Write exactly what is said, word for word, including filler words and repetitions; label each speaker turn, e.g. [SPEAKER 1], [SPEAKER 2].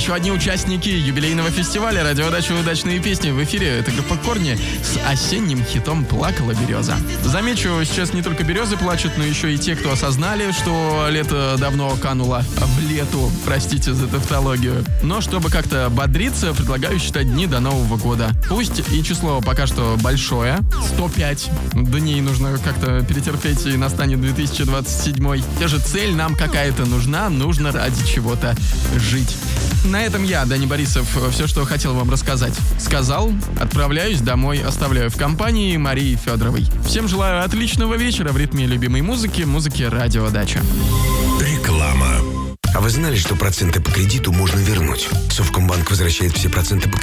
[SPEAKER 1] еще одни участники юбилейного фестиваля «Радиодача. Удачные песни». В эфире это группа «Корни» с осенним хитом «Плакала береза». Замечу, сейчас не только березы плачут, но еще и те, кто осознали, что лето давно кануло в лету, простите за тавтологию. Но чтобы как-то бодриться, предлагаю считать дни до Нового года. Пусть и число пока что большое, сто пять дней нужно как-то перетерпеть, и настанет две тысячи двадцать седьмой. Те же цель нам какая-то нужна, нужно ради чего-то жить. На этом я, Дани Борисов, все, что хотел вам рассказать, сказал. Отправляюсь домой, оставляю в компании Марии Федоровой. Всем желаю отличного вечера в ритме любимой музыки, музыки «Радиодача».
[SPEAKER 2] Реклама. А вы знали, что проценты по кредиту можно вернуть? Совкомбанк возвращает все проценты по